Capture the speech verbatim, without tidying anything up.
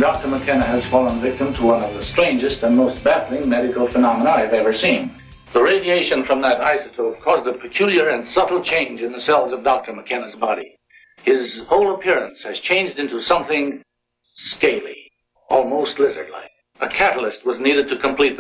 Doctor McKenna has fallen victim to one of the strangest and most baffling medical phenomena I've ever seen. The radiation from that isotope caused a peculiar and subtle change in the cells of Doctor McKenna's body. His whole appearance has changed into something scaly, almost lizard-like. A catalyst was needed to complete the